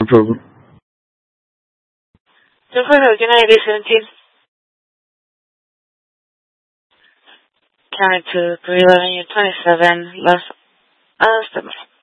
No problem. Toronto, United 17. County to 311, 27, Los Alamos.